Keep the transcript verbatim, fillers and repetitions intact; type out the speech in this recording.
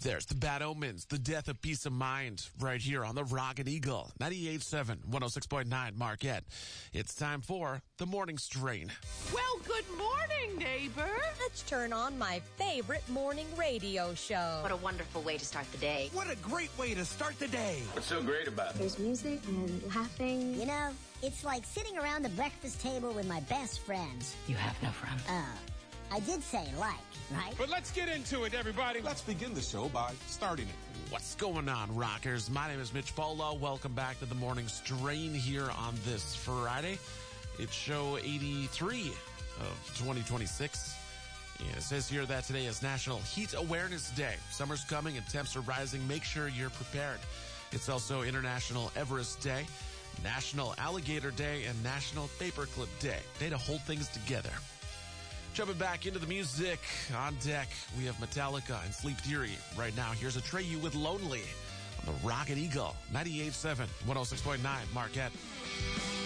There's the Bad Omens, the death of peace of mind, right here on the Rocket Eagle, ninety-eight point seven, one oh six point nine Marquette. It's time for the Morning Strain. Well, good morning, neighbor. Let's turn on my favorite morning radio show. What a wonderful way to start the day. What a great way to start the day. What's so great about it? There's music and laughing. You know, it's like sitting around the breakfast table with my best friends. You have no friends. Oh, I did say like, right? But let's get into it, everybody. Let's begin the show by starting it. What's going on, rockers? My name is Mitch Polo. Welcome back to the Morning Strain here on this Friday. It's show eighty-three of twenty twenty-six. And it says here that today is National Heat Awareness Day. Summer's coming and temps are rising. Make sure you're prepared. It's also International Everest Day, National Alligator Day, and National Paperclip Day. Day to hold things together. Jumping back into the music on deck, we have Metallica and Sleep Theory. Right now, here's Atreyu with Lonely on the Rocket Eagle, ninety-eight point seven, one oh six point nine Marquette.